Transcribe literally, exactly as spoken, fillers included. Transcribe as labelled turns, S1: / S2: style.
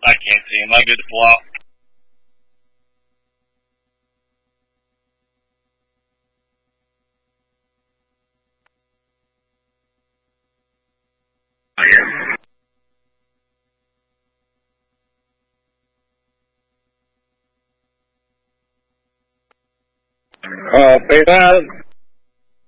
S1: I can't see. Am I good to pull out?
S2: Uh, say that.